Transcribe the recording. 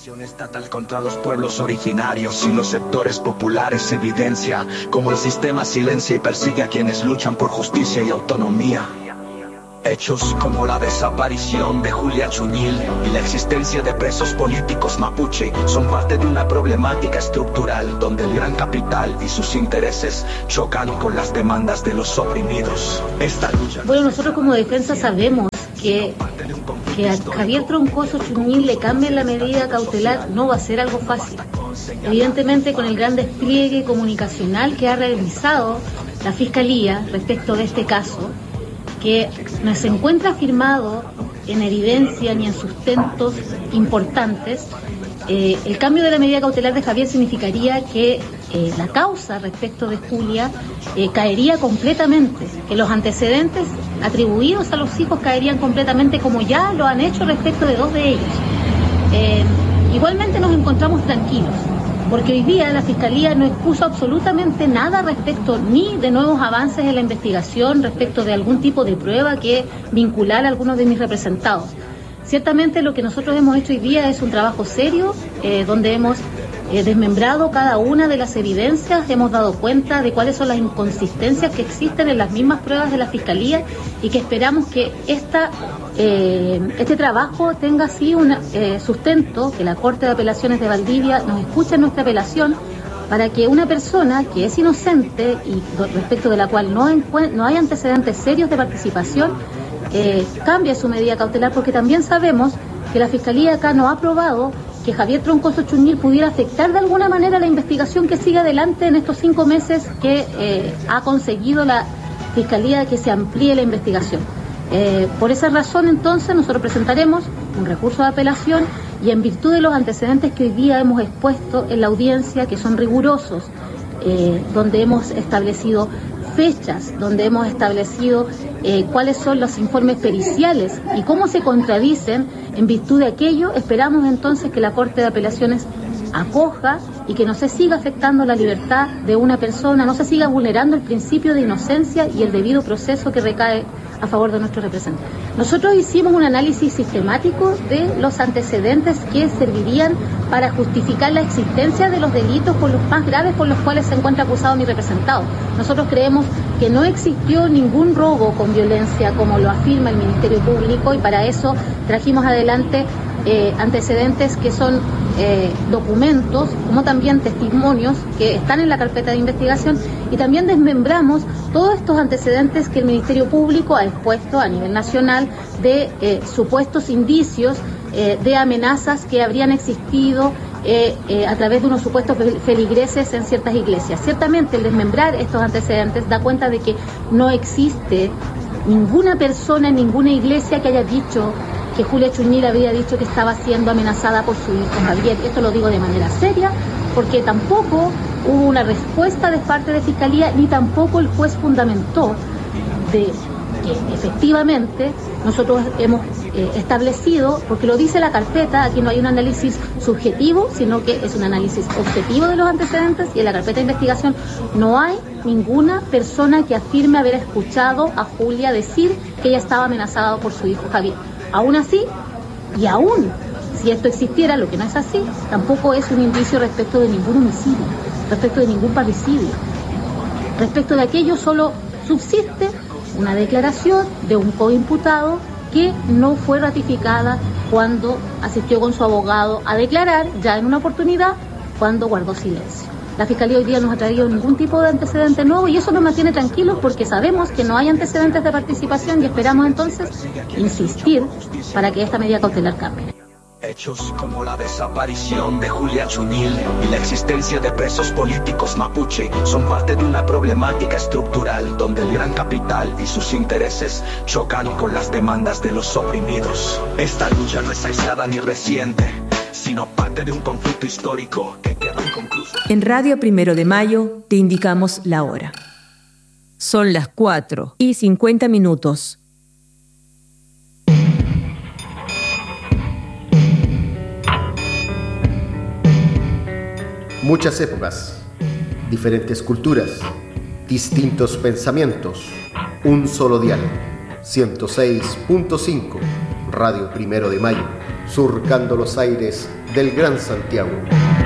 Estatal contra los pueblos originarios y los sectores populares se evidencia como el sistema silencia y persigue a quienes luchan por justicia y autonomía. Hechos como la desaparición de Julia Chuñil y la existencia de presos políticos mapuche son parte de una problemática estructural donde el gran capital y sus intereses chocan con las demandas de los oprimidos. Esta lucha... Bueno, nosotros como defensa sabemos que a Javier Troncoso Chuñil le cambien la medida cautelar no va a ser algo fácil. Evidentemente, con el gran despliegue comunicacional que ha realizado la Fiscalía respecto de este caso, que no se encuentra firmado en evidencia ni en sustentos importantes, el cambio de la medida cautelar de Javier significaría que la causa respecto de Julia caería completamente, que los antecedentes atribuidos a los hijos caerían completamente, como ya lo han hecho respecto de dos de ellos. Igualmente nos encontramos tranquilos, porque hoy día la Fiscalía no expuso absolutamente nada respecto ni de nuevos avances en la investigación, respecto de algún tipo de prueba que vinculara a algunos de mis representados. Ciertamente lo que nosotros hemos hecho hoy día es un trabajo serio, donde hemos desmembrado cada una de las evidencias, hemos dado cuenta de cuáles son las inconsistencias que existen en las mismas pruebas de la Fiscalía y que esperamos que este trabajo tenga así un sustento, que la Corte de Apelaciones de Valdivia nos escuche en nuestra apelación, para que una persona que es inocente y respecto de la cual no hay antecedentes serios de participación, cambie su medida cautelar, porque también sabemos que la Fiscalía acá no ha probado que Javier Troncoso Chuñil pudiera afectar de alguna manera la investigación que sigue adelante en estos 5 meses que ha conseguido la Fiscalía que se amplíe la investigación. Por esa razón, entonces, nosotros presentaremos un recurso de apelación y en virtud de los antecedentes que hoy día hemos expuesto en la audiencia, que son rigurosos, donde hemos establecido fechas, donde hemos establecido cuáles son los informes periciales y cómo se contradicen, en virtud de aquello, esperamos entonces que la Corte de Apelaciones acoja y que no se siga afectando la libertad de una persona, no se siga vulnerando el principio de inocencia y el debido proceso que recae a favor de nuestros representantes. Nosotros hicimos un análisis sistemático de los antecedentes que servirían para justificar la existencia de los delitos por los más graves por los cuales se encuentra acusado mi representado. Nosotros creemos que no existió ningún robo con violencia como lo afirma el Ministerio Público y para eso trajimos adelante antecedentes que son documentos, como también testimonios que están en la carpeta de investigación y también desmembramos todos estos antecedentes que el Ministerio Público ha expuesto a nivel nacional de supuestos indicios de amenazas que habrían existido a través de unos supuestos feligreses en ciertas iglesias. Ciertamente el desmembrar estos antecedentes da cuenta de que no existe ninguna persona en ninguna iglesia que haya dicho que Julia Chuñil había dicho que estaba siendo amenazada por su hijo Javier. Esto lo digo de manera seria, porque tampoco hubo una respuesta de parte de Fiscalía, ni tampoco el juez fundamentó de que efectivamente nosotros hemos establecido, porque lo dice la carpeta, aquí no hay un análisis subjetivo, sino que es un análisis objetivo de los antecedentes, y en la carpeta de investigación no hay ninguna persona que afirme haber escuchado a Julia decir que ella estaba amenazada por su hijo Javier. Aún así, y aún si esto existiera, lo que no es así, tampoco es un indicio respecto de ningún homicidio, respecto de ningún parricidio. Respecto de aquello solo subsiste una declaración de un coimputado que no fue ratificada cuando asistió con su abogado a declarar, ya en una oportunidad, cuando guardó silencio. La Fiscalía hoy día no ha traído ningún tipo de antecedente nuevo y eso nos mantiene tranquilos porque sabemos que no hay antecedentes de participación y esperamos entonces insistir para que esta medida cautelar cambie. Hechos como la desaparición de Julia Chuñil y la existencia de presos políticos mapuche son parte de una problemática estructural donde el gran capital y sus intereses chocan con las demandas de los oprimidos. Esta lucha no es aislada ni reciente, sino parte de un conflicto histórico que queda inconcluso. En Radio 1 de Mayo te indicamos la hora. Son las 4:50. Muchas épocas, diferentes culturas, distintos pensamientos, un solo dial. 106.5, Radio 1 de Mayo. surcando los aires del Gran Santiago.